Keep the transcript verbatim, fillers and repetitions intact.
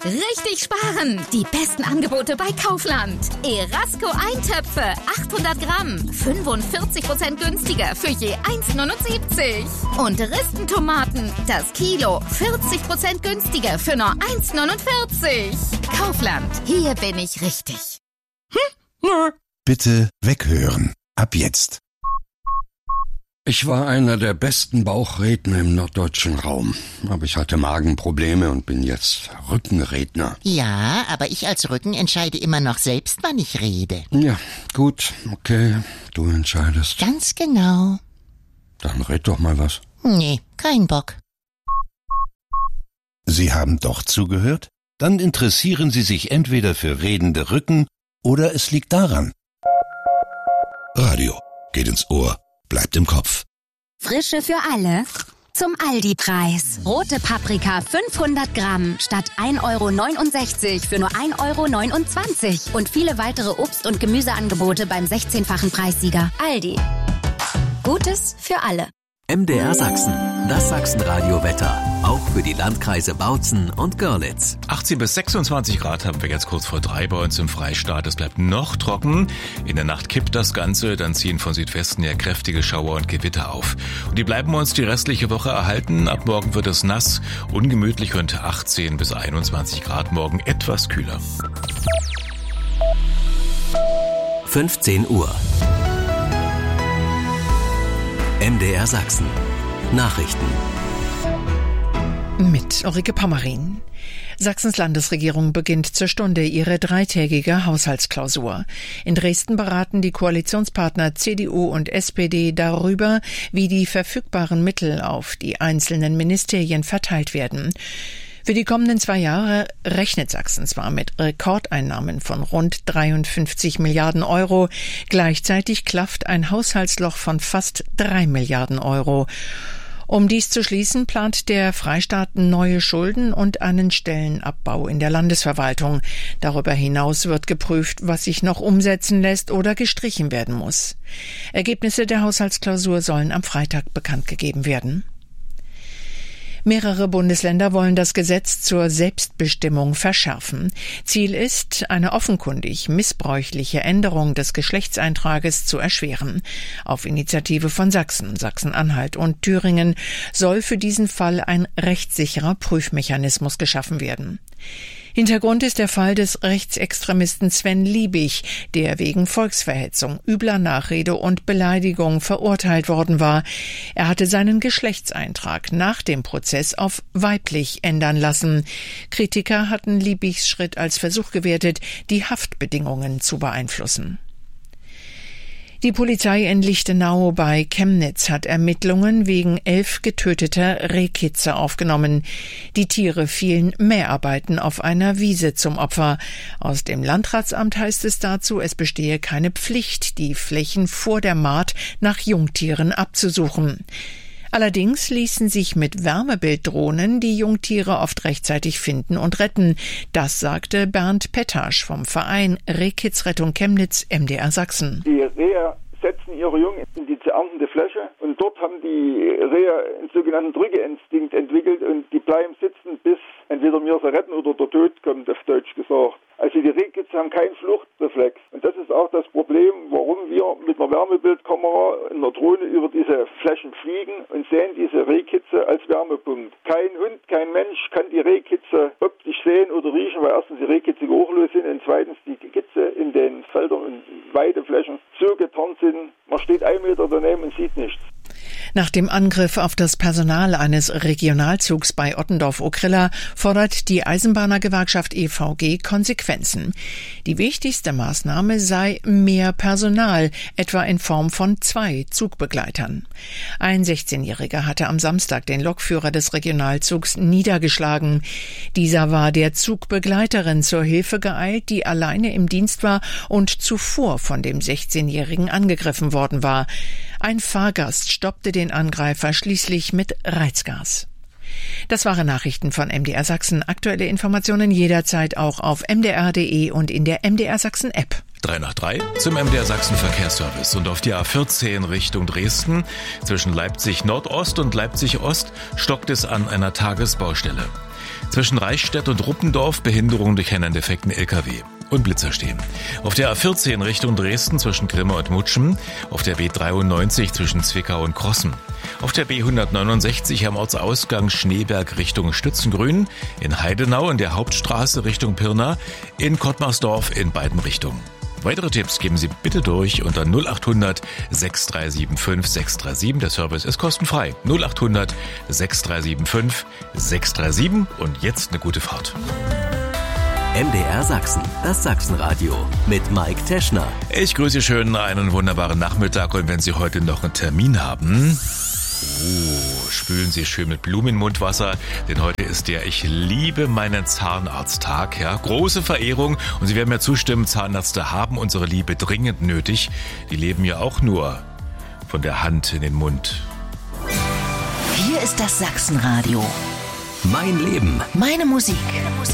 Richtig sparen! Die besten Angebote bei Kaufland. Erasco Eintöpfe, achthundert Gramm, fünfundvierzig Prozent günstiger für je eins Komma neunundsiebzig. Und Ristentomaten, das Kilo, vierzig Prozent günstiger für nur eins Komma neunundvierzig. Kaufland, hier bin ich richtig. Hm? Bitte weghören. Ab jetzt. Ich war einer der besten Bauchredner im norddeutschen Raum. Aber ich hatte Magenprobleme und bin jetzt Rückenredner. Ja, aber ich als Rücken entscheide immer noch selbst, wann ich rede. Ja, gut, okay, du entscheidest. Ganz genau. Dann red doch mal was. Nee, kein Bock. Sie haben doch zugehört? Dann interessieren Sie sich entweder für redende Rücken oder es liegt daran. Radio geht ins Ohr. Bleibt im Kopf. Frische für alle zum Aldi-Preis. Rote Paprika fünfhundert Gramm statt ein Euro neunundsechzig für nur ein Euro neunundzwanzig. Und viele weitere Obst- und Gemüseangebote beim sechzehnfachen Preissieger. Aldi. Gutes für alle. M D R Sachsen, das Sachsenradio-Wetter. Auch für die Landkreise Bautzen und Görlitz. achtzehn bis sechsundzwanzig Grad haben wir jetzt kurz vor drei bei uns im Freistaat. Es bleibt noch trocken. In der Nacht kippt das Ganze, dann ziehen von Südwesten ja kräftige Schauer und Gewitter auf. Und die bleiben uns die restliche Woche erhalten. Ab morgen wird es nass, ungemütlich und achtzehn bis einundzwanzig Grad, morgen etwas kühler. fünfzehn Uhr. M D R Sachsen. Nachrichten. Mit Ulrike Pommerin. Sachsens Landesregierung beginnt zur Stunde ihre dreitägige Haushaltsklausur. In Dresden beraten die Koalitionspartner C D U und S P D darüber, wie die verfügbaren Mittel auf die einzelnen Ministerien verteilt werden. Für die kommenden zwei Jahre rechnet Sachsen zwar mit Rekordeinnahmen von rund dreiundfünfzig Milliarden Euro, gleichzeitig klafft ein Haushaltsloch von fast drei Milliarden Euro. Um dies zu schließen, plant der Freistaat neue Schulden und einen Stellenabbau in der Landesverwaltung. Darüber hinaus wird geprüft, was sich noch umsetzen lässt oder gestrichen werden muss. Ergebnisse der Haushaltsklausur sollen am Freitag bekannt gegeben werden. Mehrere Bundesländer wollen das Gesetz zur Selbstbestimmung verschärfen. Ziel ist, eine offenkundig missbräuchliche Änderung des Geschlechtseintrages zu erschweren. Auf Initiative von Sachsen, Sachsen-Anhalt und Thüringen soll für diesen Fall ein rechtssicherer Prüfmechanismus geschaffen werden. Hintergrund ist der Fall des Rechtsextremisten Sven Liebig, der wegen Volksverhetzung, übler Nachrede und Beleidigung verurteilt worden war. Er hatte seinen Geschlechtseintrag nach dem Prozess auf weiblich ändern lassen. Kritiker hatten Liebigs Schritt als Versuch gewertet, die Haftbedingungen zu beeinflussen. Die Polizei in Lichtenau bei Chemnitz hat Ermittlungen wegen elf getöteter Rehkitze aufgenommen. Die Tiere fielen Mäharbeiten auf einer Wiese zum Opfer. Aus dem Landratsamt heißt es dazu, es bestehe keine Pflicht, die Flächen vor der Mahd nach Jungtieren abzusuchen. Allerdings ließen sich mit Wärmebilddrohnen die Jungtiere oft rechtzeitig finden und retten. Das sagte Bernd Pettasch vom Verein Rehkitzrettung Chemnitz, M D R Sachsen. Die Rehe setzen ihre Jungen in die zu erntende Fläche und dort haben die Rehe einen sogenannten Drückeinstinkt entwickelt und die bleiben sitzen, bis entweder wir sie retten oder der Tod kommt, auf Deutsch gesagt. Also die Rehkitze haben keinen Fluchtreflex. Und das ist auch das Problem, warum wir mit einer Wärmebildkamera in einer Drohne über diese Flächen fliegen und sehen diese Rehkitze als Wärmepunkt. Kein Hund, kein Mensch kann die Rehkitze optisch sehen oder riechen, weil erstens die Rehkitze geruchlos sind und zweitens die Kitze in den Feldern und Weideflächen so getarnt sind, man steht einen Meter daneben und sieht nichts. Nach dem Angriff auf das Personal eines Regionalzugs bei Ottendorf-Okrilla fordert die Eisenbahnergewerkschaft E V G Konsequenzen. Die wichtigste Maßnahme sei mehr Personal, etwa in Form von zwei Zugbegleitern. Ein sechzehnjähriger hatte am Samstag den Lokführer des Regionalzugs niedergeschlagen. Dieser war der Zugbegleiterin zur Hilfe geeilt, die alleine im Dienst war und zuvor von dem sechzehnjährigen angegriffen worden war. Ein Fahrgast stoppte den Angreifer schließlich mit Reizgas. Das waren Nachrichten von M D R Sachsen. Aktuelle Informationen jederzeit auch auf m d r punkt d e und in der M D R Sachsen App. drei nach drei zum M D R Sachsen Verkehrsservice und auf die A vierzehn Richtung Dresden. Zwischen Leipzig Nordost und Leipzig Ost stockt es an einer Tagesbaustelle. Zwischen Reichstätt und Ruppendorf Behinderung durch einen defekten L K W. Und Blitzer stehen. Auf der A vierzehn Richtung Dresden zwischen Grimme und Mutschen. Auf der B dreiundneunzig zwischen Zwickau und Krossen. Auf der B hundertneunundsechzig am Ortsausgang Schneeberg Richtung Stützengrün. In Heidenau in der Hauptstraße Richtung Pirna. In Kottmarsdorf in beiden Richtungen. Weitere Tipps geben Sie bitte durch unter null acht hundert sechs drei sieben fünf sechs drei sieben. Der Service ist kostenfrei. null acht hundert sechs drei sieben fünf sechs drei sieben. Und jetzt eine gute Fahrt. M D R Sachsen, das Sachsenradio mit Mike Teschner. Ich grüße schön einen wunderbaren Nachmittag und wenn Sie heute noch einen Termin haben, oh, spülen Sie schön mit Blumenmundwasser, denn heute ist der Ich liebe meinen Zahnarzttag. Ja, große Verehrung und Sie werden mir zustimmen, Zahnärzte haben unsere Liebe dringend nötig. Die leben ja auch nur von der Hand in den Mund. Hier ist das Sachsenradio. Mein Leben. Meine Musik.